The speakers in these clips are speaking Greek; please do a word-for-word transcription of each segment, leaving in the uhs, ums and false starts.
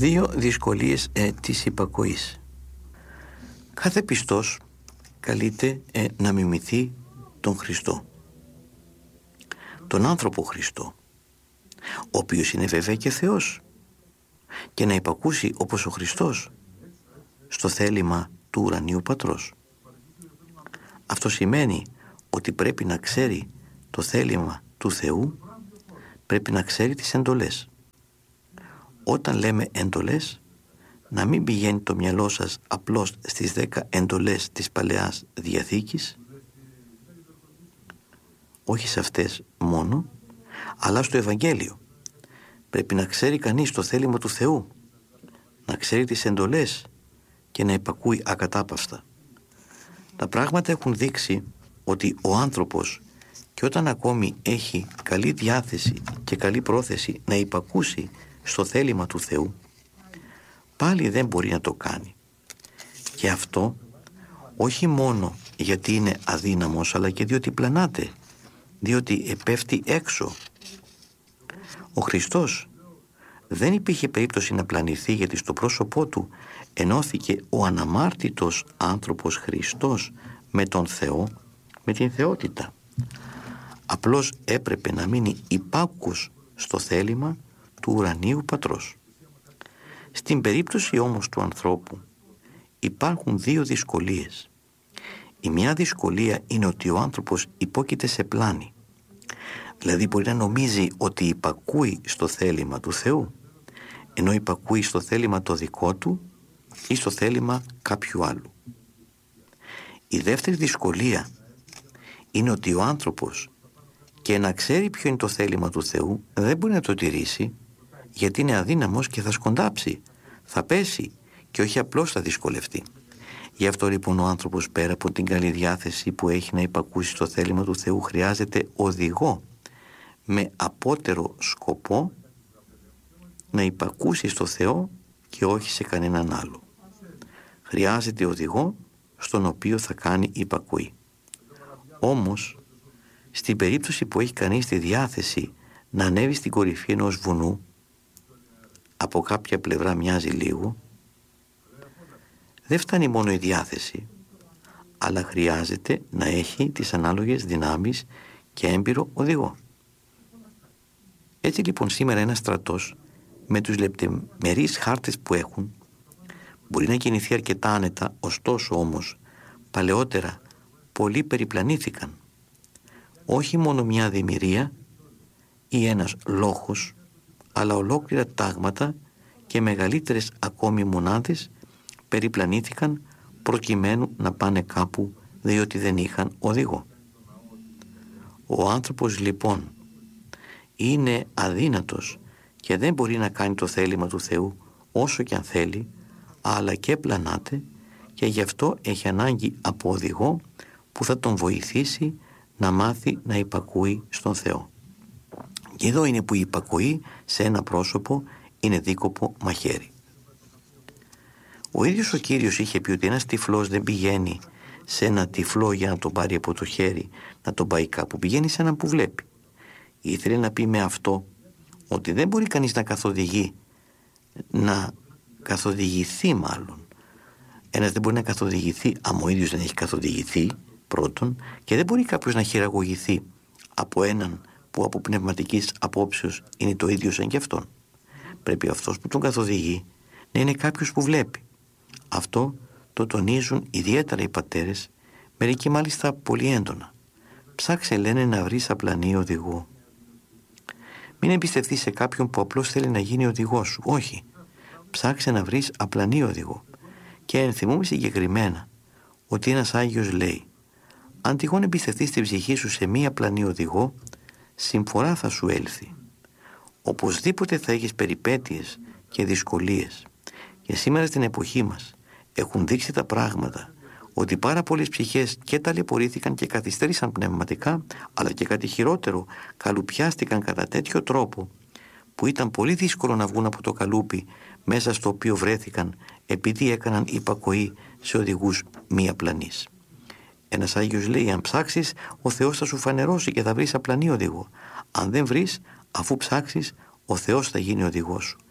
Δύο δυσκολίες ε, της υπακοής. Κάθε πιστός καλείται ε, να μιμηθεί τον Χριστό, τον άνθρωπο Χριστό, ο οποίος είναι βέβαια και Θεός, και να υπακούσει όπως ο Χριστός στο θέλημα του ουρανίου Πατρός. Αυτό σημαίνει ότι πρέπει να ξέρει το θέλημα του Θεού, πρέπει να ξέρει τις εντολές. Όταν λέμε εντολές, να μην πηγαίνει το μυαλό σας απλώς στις δέκα εντολές της Παλαιάς Διαθήκης, όχι σε αυτές μόνο, αλλά στο Ευαγγέλιο. Πρέπει να ξέρει κανείς το θέλημα του Θεού, να ξέρει τις εντολές και να υπακούει ακατάπαυστα. Τα πράγματα έχουν δείξει ότι ο άνθρωπος, και όταν ακόμη έχει καλή διάθεση και καλή πρόθεση να υπακούσει στο θέλημα του Θεού, πάλι δεν μπορεί να το κάνει. Και αυτό όχι μόνο γιατί είναι αδύναμος, αλλά και διότι πλανάται, διότι επέφτει έξω. Ο Χριστός δεν υπήρχε περίπτωση να πλανηθεί, γιατί στο πρόσωπό του ενώθηκε ο αναμάρτητος άνθρωπος Χριστός με τον Θεό, με την θεότητα. Απλώς έπρεπε να μείνει υπάκουος στο θέλημα του ουρανίου Πατρός. Στην περίπτωση όμως του ανθρώπου υπάρχουν δύο δυσκολίες. Η μια δυσκολία είναι ότι ο άνθρωπος υπόκειται σε πλάνη. Δηλαδή μπορεί να νομίζει ότι υπακούει στο θέλημα του Θεού, ενώ υπακούει στο θέλημα το δικό του ή στο θέλημα κάποιου άλλου. Η δεύτερη δυσκολία είναι ότι ο άνθρωπος, και να ξέρει ποιο είναι το θέλημα του Θεού, δεν μπορεί να το τηρήσει, γιατί είναι αδύναμος και θα σκοντάψει, θα πέσει και όχι απλώς θα δυσκολευτεί. Γι' αυτό λοιπόν ο άνθρωπος, πέρα από την καλή διάθεση που έχει να υπακούσει στο θέλημα του Θεού, χρειάζεται οδηγό με απότερο σκοπό να υπακούσει στο Θεό και όχι σε κανέναν άλλο. Χρειάζεται οδηγό στον οποίο θα κάνει υπακούει. Όμως, στην περίπτωση που έχει κανείς τη διάθεση να ανέβει στην κορυφή ενός βουνού, από κάποια πλευρά μοιάζει λίγο, δεν φτάνει μόνο η διάθεση, αλλά χρειάζεται να έχει τις ανάλογες δυνάμεις και έμπειρο οδηγό. Έτσι λοιπόν σήμερα ένας στρατός, με τους λεπτομερείς χάρτες που έχουν, μπορεί να κινηθεί αρκετά άνετα, ωστόσο όμως παλαιότερα πολλοί περιπλανήθηκαν. Όχι μόνο μια δημιουργία ή ένας λόγος, αλλά ολόκληρα τάγματα και μεγαλύτερες ακόμη μονάδες περιπλανήθηκαν προκειμένου να πάνε κάπου, διότι δεν είχαν οδηγό. Ο άνθρωπος λοιπόν είναι αδύνατος και δεν μπορεί να κάνει το θέλημα του Θεού όσο και αν θέλει, αλλά και πλανάται, και γι' αυτό έχει ανάγκη από οδηγό που θα τον βοηθήσει να μάθει να υπακούει στον Θεό. Και εδώ είναι που η υπακοή σε ένα πρόσωπο είναι δίκοπο μαχαίρι. Ο ίδιος ο Κύριος είχε πει ότι ένας τυφλός δεν πηγαίνει σε ένα τυφλό για να τον πάρει από το χέρι, να τον πάει κάπου. Πηγαίνει σε έναν που βλέπει. Ήθελε να πει με αυτό ότι δεν μπορεί κανείς να καθοδηγεί, να καθοδηγηθεί μάλλον. Ένας δεν μπορεί να καθοδηγηθεί άμα ο ίδιος δεν έχει καθοδηγηθεί πρώτον, και δεν μπορεί κάποιος να χειραγωγηθεί από έναν που από πνευματικής απόψεως είναι το ίδιο σαν και αυτόν. Πρέπει αυτός που τον καθοδηγεί να είναι κάποιος που βλέπει. Αυτό το τονίζουν ιδιαίτερα οι πατέρες, μερικοί μάλιστα πολύ έντονα. Ψάξε, λένε, να βρεις απλανή οδηγό. Μην εμπιστευτείς σε κάποιον που απλώς θέλει να γίνει οδηγός σου. Όχι. Ψάξε να βρεις απλανή οδηγό. Και ενθυμούμε συγκεκριμένα ότι ένας Άγιος λέει: αν τυχόν εμπιστευτείς την ψυχή σου σε μία απλανή οδηγό, συμφορά θα σου έλθει. Οπωσδήποτε θα έχεις περιπέτειες και δυσκολίες. Και σήμερα στην εποχή μας έχουν δείξει τα πράγματα ότι πάρα πολλές ψυχές και ταλαιπωρήθηκαν και καθυστέρησαν πνευματικά, αλλά και κάτι χειρότερο, καλουπιάστηκαν κατά τέτοιο τρόπο που ήταν πολύ δύσκολο να βγουν από το καλούπι μέσα στο οποίο βρέθηκαν, επειδή έκαναν υπακοή σε οδηγούς μη απλανείς. Ένας Άγιος λέει: αν ψάξεις, ο Θεός θα σου φανερώσει και θα βρεις απλανή οδηγό. Αν δεν βρεις, αφού ψάξεις, ο Θεός θα γίνει οδηγός σου.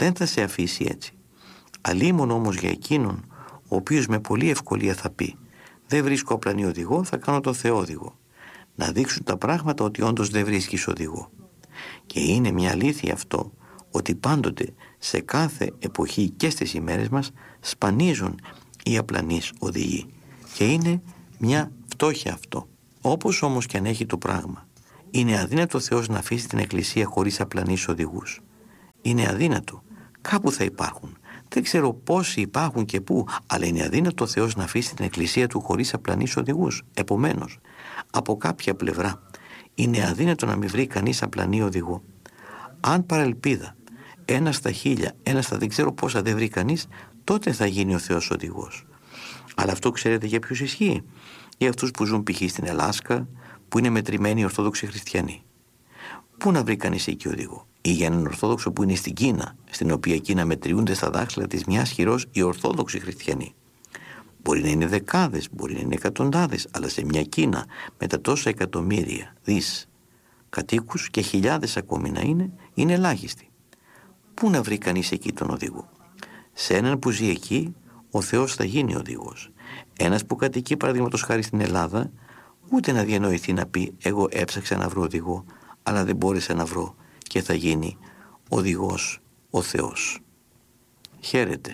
δεν θα σε αφήσει έτσι. Αλίμον όμως για εκείνον ο οποίος με πολλή ευκολία θα πει «Δεν βρίσκω απλανή οδηγό, θα κάνω το Θεό οδηγό». Να δείξουν τα πράγματα ότι όντως δεν βρίσκεις οδηγό. Και είναι μια αλήθεια αυτό, ότι πάντοτε σε κάθε εποχή και στις ημέρες μας σπανίζουν οι απλανείς οδηγοί. Και είναι μια φτώχεια αυτό. Όπως όμως και αν έχει το πράγμα, είναι αδύνατο ο Θεός να αφήσει την Εκκλησία χωρίς απλανείς οδηγούς. Είναι αδύνατο. Κάπου θα υπάρχουν. Δεν ξέρω πόσοι υπάρχουν και πού, αλλά είναι αδύνατο ο Θεός να αφήσει την Εκκλησία του χωρίς απλανείς οδηγούς. Επομένως, από κάποια πλευρά, είναι αδύνατο να μην βρει κανείς απλανή οδηγό. Αν παρελπίδα, ένα στα χίλια, ένα στα δεν ξέρω πόσα δεν βρει κανείς, τότε θα γίνει ο Θεός οδηγός. Αλλά αυτό ξέρετε για ποιους ισχύει? Για αυτούς που ζουν π.χ. στην Αλάσκα, που είναι μετρημένοι Ορθόδοξοι Χριστιανοί. Πού να βρει κανείς εκεί οδηγό? Ή για έναν Ορθόδοξο που είναι στην Κίνα, στην οποία Κίνα μετριούνται στα δάχτυλα της μιας χειρός οι Ορθόδοξοι Χριστιανοί. Μπορεί να είναι δεκάδες, μπορεί να είναι εκατοντάδες, αλλά σε μια Κίνα με τα τόσα εκατομμύρια δις κατοίκους και χιλιάδες ακόμη να είναι, είναι ελάχιστοι. Πού να βρει κανείς εκεί τον οδηγό? Σε έναν που ζει εκεί, ο Θεός θα γίνει οδηγός. Ένας που κατοικεί παραδείγματος χάρη στην Ελλάδα, ούτε να διανοηθεί να πει «Εγώ έψαξα να βρω οδηγό, αλλά δεν μπόρεσα να βρω» και θα γίνει οδηγός ο Θεός. Χαίρετε.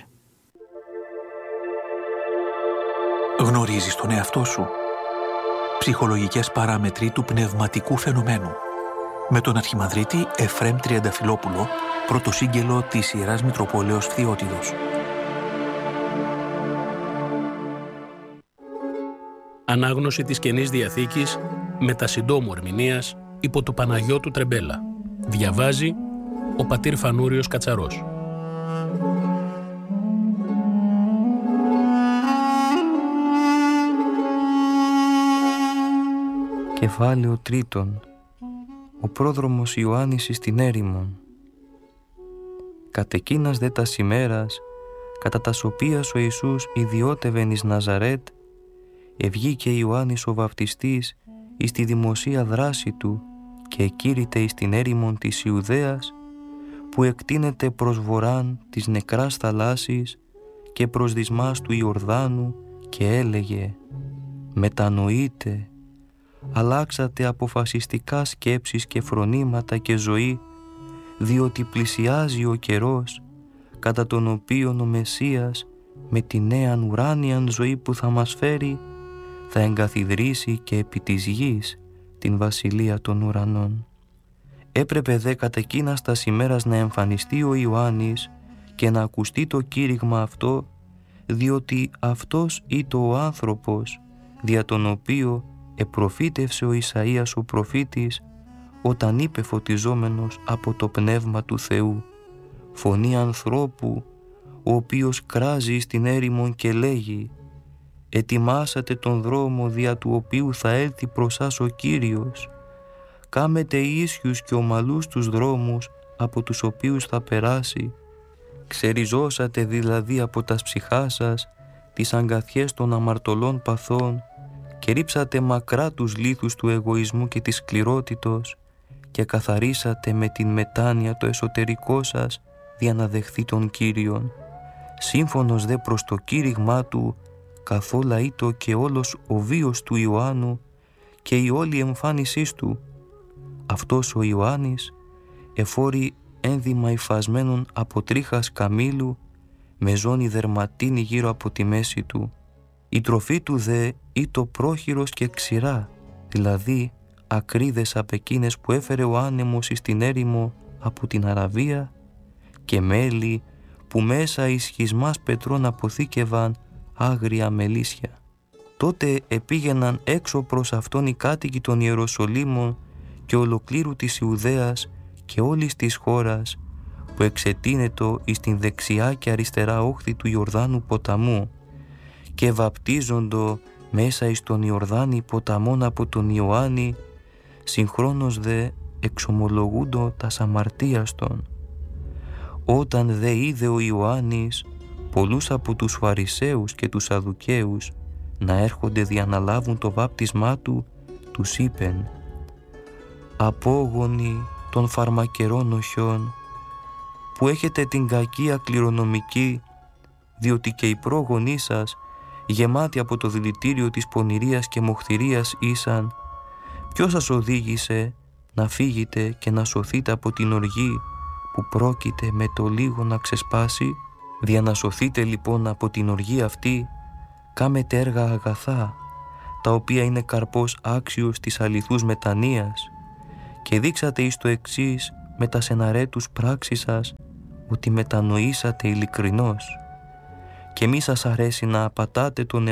Γνωρίζεις τον εαυτό σου? Ψυχολογικές παράμετροι του πνευματικού φαινομένου. Με τον Αρχιμανδρίτη Εφραίμ Τριανταφυλόπουλο, πρωτοσύγγελο της Ιεράς Μητροπόλεως Φθιώτιδος. Ανάγνωση της Καινής Διαθήκης με τα συντόμου ερμηνείας υπό του Παναγιώτου Τρεμπέλα. Διαβάζει ο πατήρ Φανούριος Κατσαρός. Κεφάλαιο τρίτον. Ο πρόδρομος Ιωάννης εις την έρημον. Κατ' εκείνας δε τας ημέρας, κατά τας οποίας ο Ιησούς ιδιώτευεν εις Ναζαρέτ, ευγήκε Ιωάννης ο βαπτιστής εις τη δημοσία δράση του και εκήρυτε εις την έρημον της Ιουδαίας, που εκτείνεται προς βορράν της νεκράς θαλάσσης και προς δυσμάς του Ιορδάνου, και έλεγε «Μετανοείτε, αλλάξατε αποφασιστικά σκέψεις και φρονήματα και ζωή, διότι πλησιάζει ο καιρός κατά τον οποίον ο Μεσσίας με τη νέα ουράνιαν ζωή που θα μας φέρει θα εγκαθιδρύσει και επί της γης την βασιλεία των ουρανών». Έπρεπε δε κατά εκείνας τας ημέρας να εμφανιστεί ο Ιωάννης και να ακουστεί το κήρυγμα αυτό, διότι αυτός ήτο ο άνθρωπος δια τον οποίο επροφήτευσε ο Ισαΐας ο προφήτης όταν είπε φωτιζόμενος από το Πνεύμα του Θεού, φωνή ανθρώπου ο οποίος κράζει στην έρημον και λέγει «Ετοιμάσατε τον δρόμο δια του οποίου θα έλθει προς σας ο Κύριος, κάμετε ίσιους και ομαλούς τους δρόμους από τους οποίους θα περάσει, ξεριζώσατε δηλαδή από τας ψυχάς σας τις αγκαθιές των αμαρτωλών παθών και ρίψατε μακρά τους λίθους του εγωισμού και της σκληρότητος και καθαρίσατε με την μετάνοια το εσωτερικό σας για να δεχθεί τον Κύριον. Σύμφωνος δε προς το κήρυγμά του καθόλα ήτο και όλος ο βίος του Ιωάννου και η όλη εμφάνισής του. Αυτός ο Ιωάννης εφόρει ένδυμα υφασμένων από τρίχας καμήλου με ζώνη δερματίνη γύρω από τη μέση του. Η τροφή του δε ήτο πρόχειρος και ξηρά, δηλαδή ακρίδες απ' εκείνες που έφερε ο άνεμος εις την έρημο από την Αραβία και μέλι που μέσα εις σχισμάς πετρών αποθήκευαν άγρια μελίσια. Τότε επήγαιναν έξω προς αυτόν οι κάτοικοι των Ιεροσολύμων και ολοκλήρου της Ιουδαίας και όλης της χώρας που εξετείνετο εις την δεξιά και αριστερά όχθη του Ιορδάνου ποταμού και βαπτίζοντο μέσα εις τον Ιορδάνη ποταμόν από τον Ιωάννη, συγχρόνως δε εξομολογούντο τας αμαρτίας των. Όταν δε είδε ο Ιωάννης πολλούς από τους Φαρισαίους και τους Σαδουκαίους να έρχονται δια να λάβουν το βάπτισμά του, τους είπεν «Απόγονοι των φαρμακερών οχιών, που έχετε την κακία κληρονομική, διότι και οι πρόγονοί σας, γεμάτοι από το δηλητήριο της πονηρίας και μοχθηρίας ήσαν, ποιος σας οδήγησε να φύγετε και να σωθείτε από την οργή που πρόκειται με το λίγο να ξεσπάσει? Δια να σωθείτε λοιπόν από την οργή αυτή, κάμετε έργα αγαθά, τα οποία είναι καρπός άξιος της αληθούς μετανοίας, και δείξατε εις το εξής με τα σεναρέτους πράξεις σας ότι μετανοήσατε ειλικρινώς. Και μη σας αρέσει να απατάτε τον